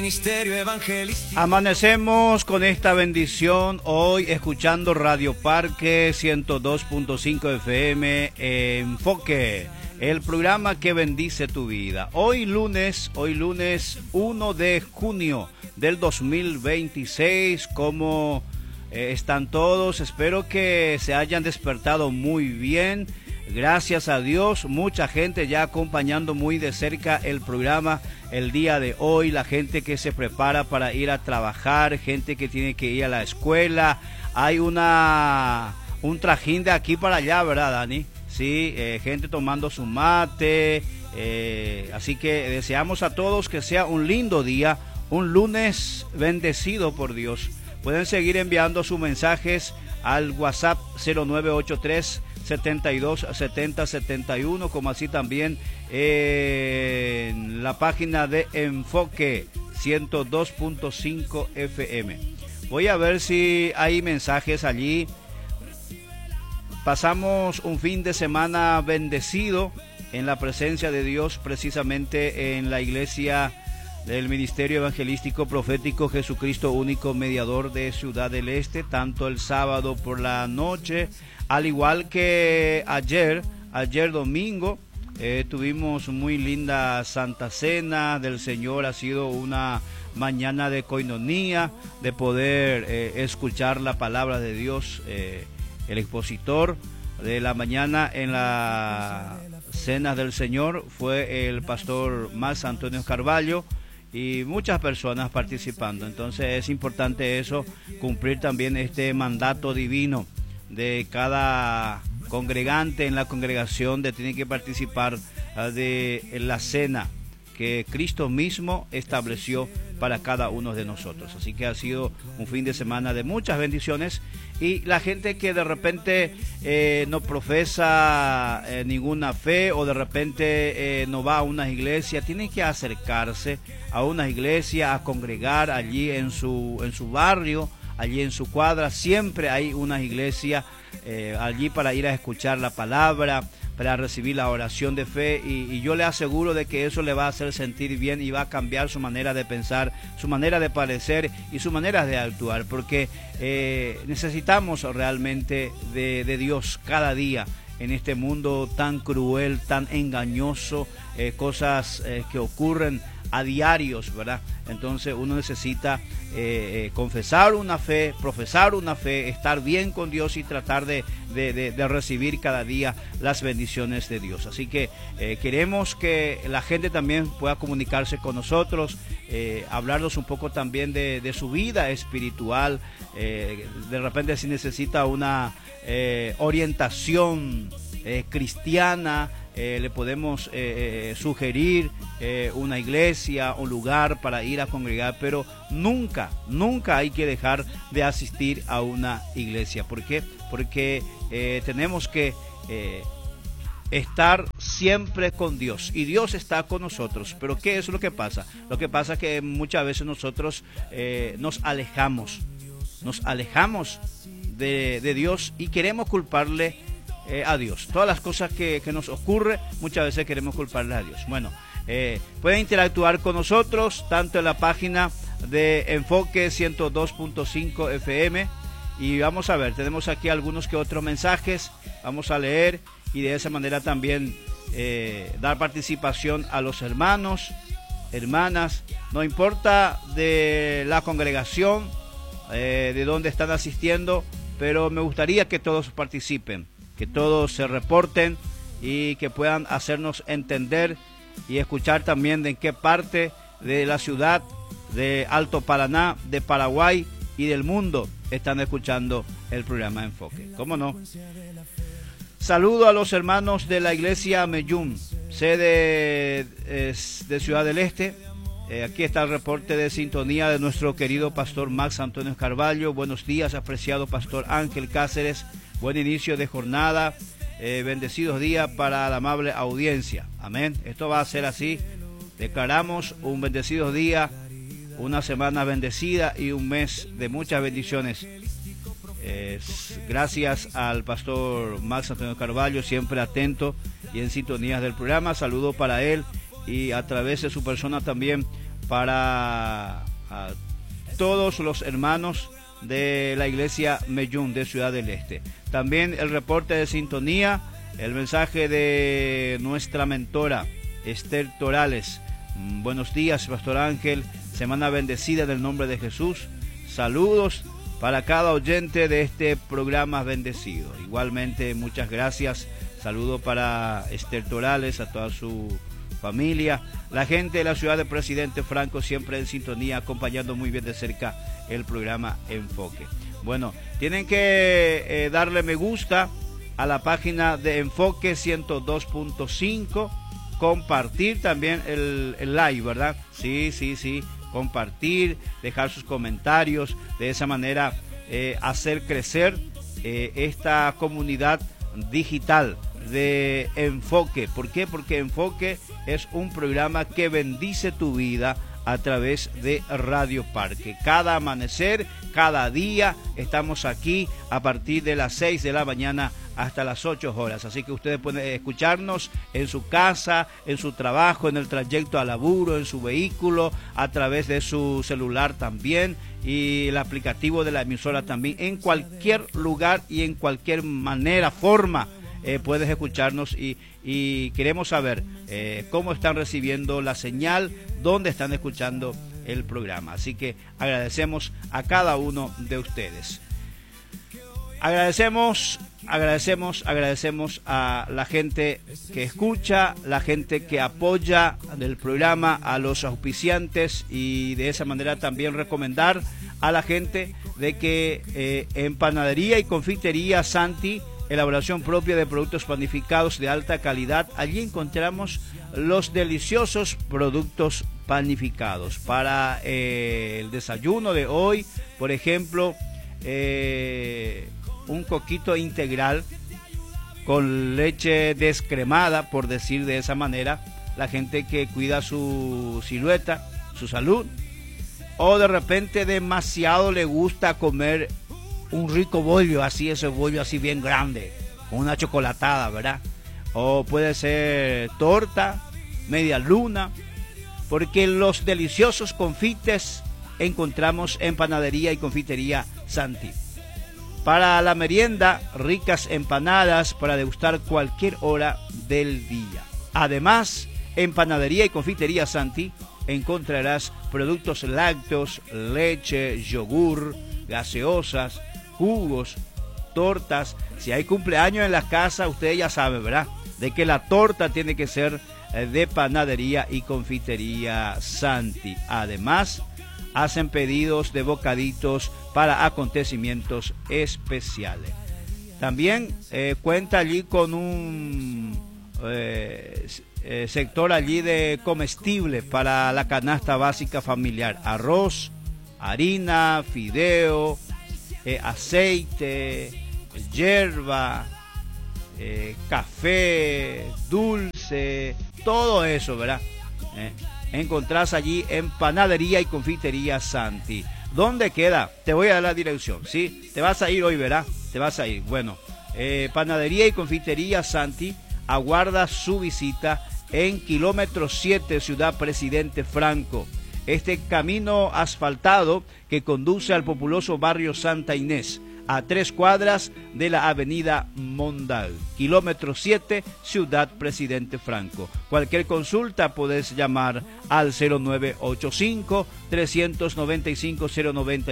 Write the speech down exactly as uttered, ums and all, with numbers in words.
Ministerio Evangelístico. Amanecemos con esta bendición hoy escuchando Radio Parque ciento dos punto cinco F M, Enfoque, el programa que bendice tu vida. Hoy lunes, hoy lunes uno de junio del dos mil veintiséis, ¿cómo eh, están todos? Espero que se hayan despertado muy bien. Gracias a Dios, mucha gente ya acompañando muy de cerca el programa el día de hoy, la gente que se prepara para ir a trabajar, gente que tiene que ir a la escuela. Hay una un trajín de aquí para allá, ¿verdad, Dani? Sí, eh, gente tomando su mate, eh, así que deseamos a todos que sea un lindo día, un lunes bendecido por Dios. Pueden seguir enviando sus mensajes al WhatsApp cero nueve ocho tres setenta y dos setenta setenta y uno, como así también en la página de Enfoque ciento dos punto cinco F M. Voy a ver si hay mensajes allí. Pasamos un fin de semana bendecido en la presencia de Dios, precisamente en la iglesia del Ministerio Evangelístico Profético Jesucristo Único Mediador de Ciudad del Este, tanto el sábado por la noche, al igual que ayer, ayer domingo, eh, tuvimos muy linda Santa Cena del Señor. Ha sido una mañana de coinonía, de poder eh, escuchar la palabra de Dios. Eh, el expositor de la mañana en la Cena del Señor fue el pastor Max Antonio Carvalho, y muchas personas participando. Entonces es importante eso, cumplir también este mandato divino de cada congregante en la congregación, de tener que participar uh, de la cena que Cristo mismo estableció para cada uno de nosotros. Así que ha sido un fin de semana de muchas bendiciones, y la gente que de repente eh, no profesa eh, ninguna fe, o de repente eh, no va a una iglesia, tiene que acercarse a una iglesia, a congregar allí en su, en su barrio, allí en su cuadra. Siempre hay una iglesia eh, allí para ir a escuchar la palabra, para recibir la oración de fe, y, y yo le aseguro de que eso le va a hacer sentir bien y va a cambiar su manera de pensar, su manera de parecer y su manera de actuar, porque eh, necesitamos realmente de, de Dios cada día en este mundo tan cruel, tan engañoso, eh, cosas eh, que ocurren a diarios, ¿verdad? Entonces uno necesita eh, eh, confesar una fe, profesar una fe, estar bien con Dios y tratar de, de, de, de recibir cada día las bendiciones de Dios. Así que eh, queremos que la gente también pueda comunicarse con nosotros, eh, hablarnos un poco también de, de su vida espiritual. Eh, de repente si necesita una eh, orientación eh, cristiana, Eh, le podemos eh, eh, sugerir eh, una iglesia, un lugar para ir a congregar, pero nunca, nunca hay que dejar de asistir a una iglesia. ¿Por qué? Porque eh, tenemos que eh, estar siempre con Dios, y Dios está con nosotros. Pero ¿qué es lo que pasa? Lo que pasa es que muchas veces nosotros eh, nos alejamos, nos alejamos de, de Dios, y queremos culparle Eh, a Dios. Todas las cosas que, que nos ocurre, muchas veces queremos culparle a Dios. Bueno, eh, pueden interactuar con nosotros tanto en la página de Enfoque ciento dos punto cinco F M, y vamos a ver, tenemos aquí algunos que otros mensajes, vamos a leer, y de esa manera también eh, dar participación a los hermanos, hermanas, no importa de la congregación, eh, de dónde están asistiendo, pero me gustaría que todos participen, que todos se reporten y que puedan hacernos entender y escuchar también de en qué parte de la ciudad de Alto Paraná, de Paraguay y del mundo están escuchando el programa Enfoque. ¿Cómo no? Saludo a los hermanos de la iglesia Meyún, sede eh, de Ciudad del Este. Eh, aquí está el reporte de sintonía de nuestro querido pastor Max Antonio Carvalho. Buenos días, apreciado pastor Ángel Cáceres. Buen inicio de jornada, eh, bendecidos días para la amable audiencia. Amén. Esto va a ser así. Declaramos un bendecido día, una semana bendecida y un mes de muchas bendiciones. Eh, gracias al pastor Max Antonio Carvalho, siempre atento y en sintonía del programa. Saludo para él, y a través de su persona también para a todos los hermanos de la iglesia Meyún de Ciudad del Este. También el reporte de sintonía, el mensaje de nuestra mentora Esther Torales. Buenos días, Pastor Ángel, semana bendecida en el nombre de Jesús. Saludos para cada oyente de este programa bendecido. Igualmente, muchas gracias. Saludo para Esther Torales, a toda su familia. La gente de la ciudad de Presidente Franco siempre en sintonía, acompañando muy bien de cerca el programa Enfoque. Bueno, tienen que eh, darle me gusta a la página de Enfoque ciento dos punto cinco, compartir también el, el live, ¿verdad? Sí, sí, sí, compartir, dejar sus comentarios, de esa manera eh, hacer crecer eh, esta comunidad digital de Enfoque. ¿Por qué? Porque Enfoque es un programa que bendice tu vida a través de Radio Parque. Cada amanecer, cada día estamos aquí a partir de las seis de la mañana hasta las ocho horas, así que ustedes pueden escucharnos en su casa, en su trabajo, en el trayecto al laburo, en su vehículo, a través de su celular también, y el aplicativo de la emisora también, en cualquier lugar y en cualquier manera, forma. Eh, puedes escucharnos y, y queremos saber eh, cómo están recibiendo la señal, dónde están escuchando el programa. Así que agradecemos a cada uno de ustedes. Agradecemos, agradecemos, agradecemos a la gente que escucha, la gente que apoya del programa, a los auspiciantes, y de esa manera también recomendar a la gente de que eh, en Panadería y Confitería Santi, elaboración propia de productos panificados de alta calidad. Allí encontramos los deliciosos productos panificados. Para eh, el desayuno de hoy, por ejemplo, eh, un coquito integral con leche descremada, por decir de esa manera, la gente que cuida su silueta, su salud, o de repente demasiado le gusta comer un rico bollo, así, ese bollo así bien grande, con una chocolatada, ¿verdad? O puede ser torta, media luna, porque los deliciosos confites encontramos en Panadería y Confitería Santi. Para la merienda, ricas empanadas para degustar cualquier hora del día. Además, en Panadería y Confitería Santi encontrarás productos lácteos, leche, yogur, gaseosas, jugos, tortas. Si hay cumpleaños en la casa, ustedes ya saben, ¿verdad?, de que la torta tiene que ser de Panadería y Confitería Santi. Además, hacen pedidos de bocaditos para acontecimientos especiales. También eh, cuenta allí con un eh, eh, sector allí de comestible para la canasta básica familiar: arroz, harina, fideo, Eh, aceite, hierba, eh, café, dulce, todo eso, ¿verdad? Eh, encontrás allí en Panadería y Confitería Santi. ¿Dónde queda? Te voy a dar la dirección, ¿sí? Te vas a ir hoy, ¿verdad? Te vas a ir. Bueno, eh, Panadería y Confitería Santi aguarda su visita en kilómetro siete, Ciudad Presidente Franco. Este camino asfaltado que conduce al populoso barrio Santa Inés, a tres cuadras de la avenida Mondal, kilómetro siete, Ciudad Presidente Franco. Cualquier consulta podés llamar al cero nueve ocho cinco, tres nueve cinco, cero nueve